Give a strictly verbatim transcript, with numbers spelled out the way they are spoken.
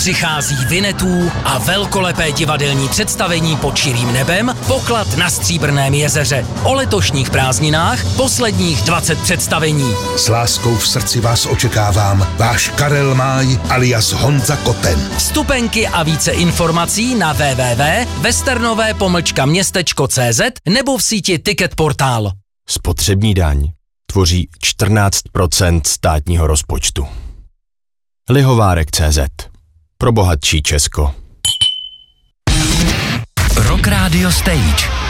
Přichází Vinetů a velkolepé divadelní představení Pod širým nebem, Poklad na Stříbrném jezeře. O letošních prázdninách posledních dvacet představení. S láskou v srdci vás očekávám, váš Karel Máj alias Honza Koten. Vstupenky a více informací na w w w tečka westernové pomlčka městečko tečka cé zet nebo v síti Ticket Portál. Spotřební daň tvoří čtrnáct procent státního rozpočtu. Lihovárek tečka cé zet. Pro bohatší Česko. Rock Radio Stage.